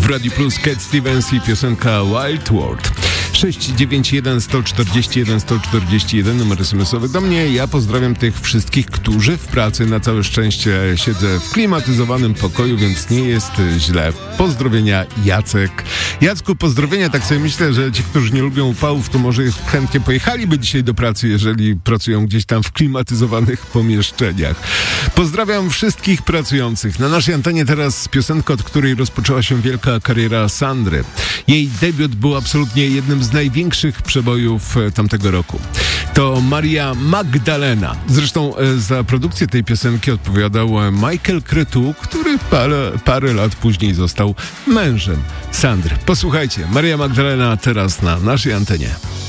w Radiu Plus Cat Stevens i piosenka Wild World. 691 141 141 numer SMS-owy do mnie. Ja pozdrawiam tych wszystkich, którzy w pracy na całe szczęście siedzę w klimatyzowanym pokoju, więc nie jest źle. Pozdrowienia, Jacek. Jacku, pozdrowienia, tak sobie myślę, że ci, którzy nie lubią upałów, to może chętnie pojechaliby dzisiaj do pracy, jeżeli pracują gdzieś tam w klimatyzowanych pomieszczeniach. Pozdrawiam wszystkich pracujących. Na naszej antenie teraz piosenka, od której rozpoczęła się wielka kariera Sandry. Jej debiut był absolutnie jednym z największych przebojów tamtego roku. To Maria Magdalena. Zresztą za produkcję tej piosenki odpowiadał Michael Cretu, który parę lat później został mężem Sandry. Posłuchajcie, Maria Magdalena teraz na naszej antenie.